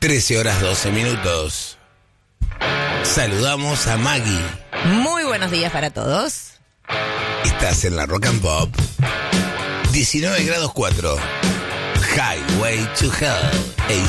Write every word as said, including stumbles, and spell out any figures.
trece horas doce minutos. Saludamos a Maggie. Muy buenos días para todos. Estás en la Rock and Pop. diecinueve grados cuatro. Highway to Hell. A